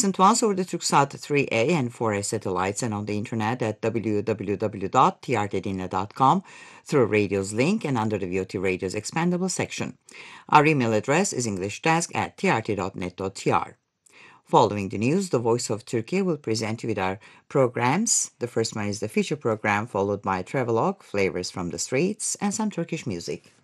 listen to us over the Turksat 3A and 4A satellites and on the internet at www.trtdinle.com through radio's link and under the VOT Radio's expandable section. Our email address is englishdesk@trt.net.tr. Following the news, the Voice of Turkey will present you with our programs. The first one is the feature program, followed by a travelogue, flavors from the streets, and some Turkish music.